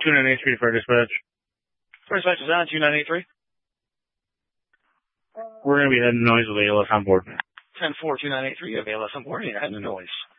2983 for dispatch. First dispatch is on 2983. We're going to be heading noise with ALS on board. 10-4, 2983, you have ALS on board, and you're heading to noise.